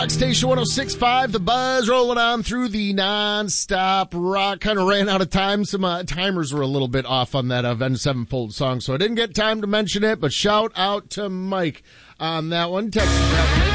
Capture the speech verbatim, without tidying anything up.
Station one oh six point five, the buzz rolling on through the non-stop rock. Kind of ran out of time. Some uh, timers were a little bit off on that Avenged Sevenfold song, so I didn't get time to mention it, but shout out to Mike on that one. Texas that one.